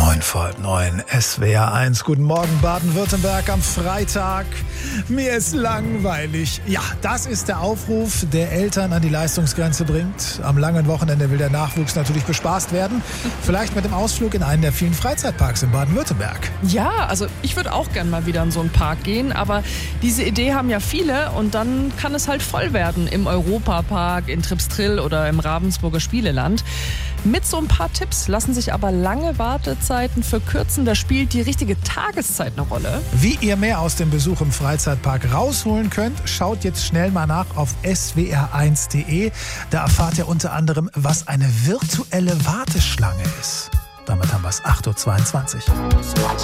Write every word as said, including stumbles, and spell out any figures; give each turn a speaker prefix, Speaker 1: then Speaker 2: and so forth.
Speaker 1: Neun vor halb neun, S W R eins. Guten Morgen, Baden-Württemberg am Freitag. Mir ist langweilig. Ja, das ist der Aufruf, der Eltern an die Leistungsgrenze bringt. Am langen Wochenende will der Nachwuchs natürlich bespaßt werden. Vielleicht mit dem Ausflug in einen der vielen Freizeitparks in Baden-Württemberg.
Speaker 2: Ja, also ich würde auch gern mal wieder in so einen Park gehen, aber diese Idee haben ja viele und dann kann es halt voll werden im Europapark, in Tripstrill oder im Ravensburger Spieleland. Mit so ein paar Tipps lassen sich aber lange Wartezeiten verkürzen. Da spielt die richtige Tageszeit eine Rolle.
Speaker 1: Wie ihr mehr aus dem Besuch im Freizeitpark rausholen könnt, schaut jetzt schnell mal nach auf S W R eins Punkt de. Da erfahrt ihr unter anderem, was eine virtuelle Warteschlange ist. Damit haben wir es acht Uhr zweiundzwanzig.